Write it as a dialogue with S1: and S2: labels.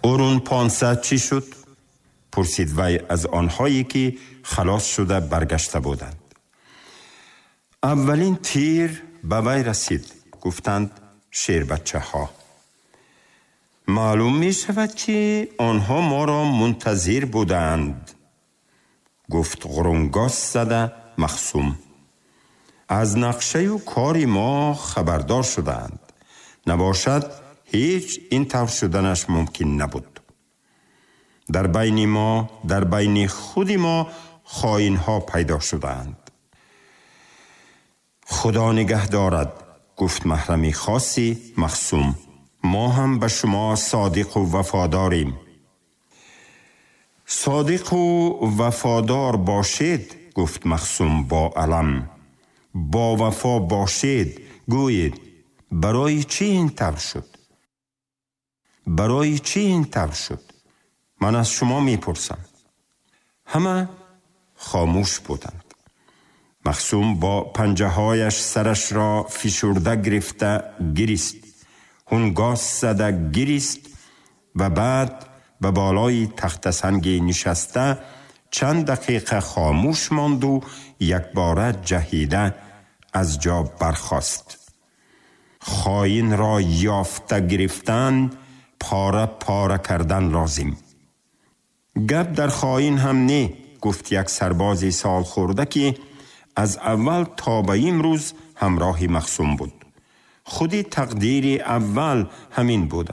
S1: اون 500 چی شد؟ پرسید وی از آنهایی که خلاص شده برگشته بودند. اولین تیر به وی رسید. گفتند شیر بچه ها. معلوم می شود که آنها ما را منتظر بودند. گفت غرونگاس زده مخصوم. از نقشه و کار ما خبردار شدند. نباشد هیچ این طور شدنش ممکن نبود. در بین ما، در بین خود ما خائن ها پیدا شدند. خدا نگه دارد، گفت محرم خاصی مخصوم. ما هم به شما صادق و وفاداریم. صادق و وفادار باشید، گفت مخصوم با علم. با وفا باشید. گویید برای چی این طور شد؟ برای چی این طور شد؟ من از شما میپرسم. همه خاموش بودند. مخصوم با پنجه هایش سرش را فشرده گرفته گریست. هنگاس زده گریست و بعد به بالای تخت سنگی نشسته چند دقیقه خاموش ماند و یک باره جهیده از جا برخاست. خائن را یافته گرفتن، پاره پاره کردن لازم. گپ در خائن هم نه، گفت یک سرباز سال خورده که از اول تا به امروز همراه مخصوم بود. خودی تقدیر اول همین بوده.